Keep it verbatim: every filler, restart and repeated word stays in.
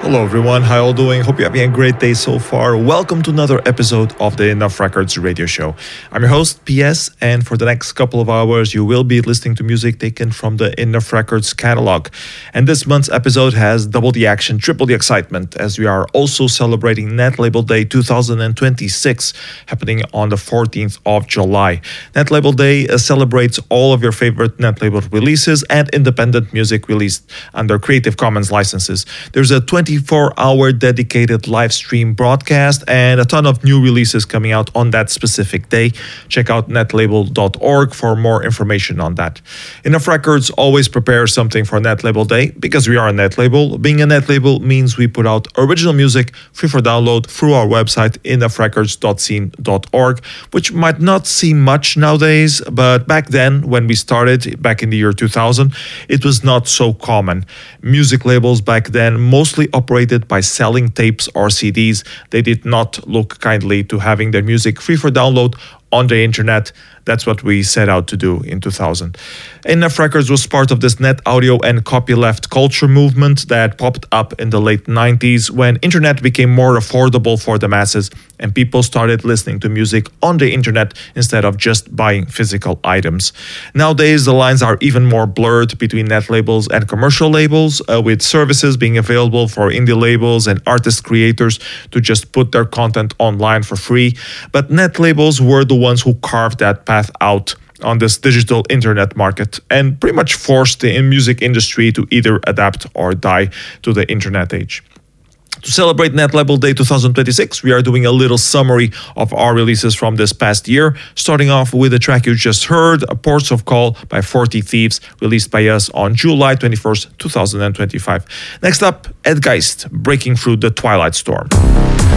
Hello everyone, how you all doing? Hope you're having a great day so far. Welcome to another episode of the Enough Records radio show. I'm your host, P S, and for the next couple of hours, you will be listening to music taken from the Enough Records catalog. And this month's episode has double the action, triple the excitement, as we are also celebrating Netlabel Day two thousand twenty-six, happening on the fourteenth of July. Netlabel Day uh, celebrates all of your favorite Netlabel releases and independent music released under Creative Commons licenses. There's a twenty-four hour dedicated live stream broadcast and a ton of new releases coming out on that specific day. Check out netlabel dot org for more information on that. Enough Records always prepares something for Netlabel Day because we are a Netlabel. Being a Netlabel means we put out original music free for download through our website enough records dot scene dot org, which might not seem much nowadays, but back then when we started, back in the year two thousand, it was not so common. Music labels back then mostly operated by selling tapes or C Ds. They did not look kindly to having their music free for download on the internet. That's what we set out to do in two thousand. Enough Records was part of this net audio and copyleft culture movement that popped up in the late nineties when internet became more affordable for the masses and people started listening to music on the internet instead of just buying physical items. Nowadays, the lines are even more blurred between net labels and commercial labels, uh, with services being available for indie labels and artist creators to just put their content online for free. But net labels were the ones who carved that path out on this digital internet market and pretty much forced the music industry to either adapt or die to the internet age. To celebrate Netlabel Day two thousand twenty-six, we are doing a little summary of our releases from this past year, starting off with the track you just heard, A Ports of Call by forty Thieves, released by us on July twenty-first, two thousand twenty-five. Next up, Ed Geist, Breaking Through the Twilight Storm.